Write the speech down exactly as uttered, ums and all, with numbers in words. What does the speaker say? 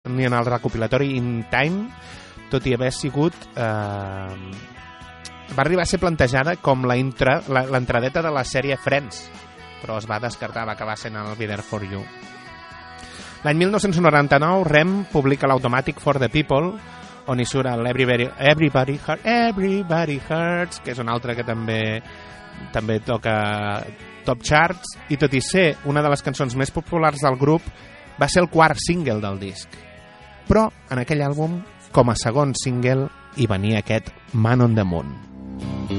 ni en el recopilatori In Time, tot i haver sigut... Eh, va arribar a ser plantejada com la intra, la, l'entradeta de la sèrie Friends, però es va descartar, va acabar sent el Be There For You. L'any mil nou-cents noranta-nou, Rem publica l'Automatic For The People, on hi surt el Everybody, Everybody, Hurt, Everybody Hurts, que és un altre que també també toca top charts, i tot i ser una de les cançons més populars del grup, va ser el quart single del disc. Però en aquell àlbum, com a segon single, hi venia aquest Man on the Moon.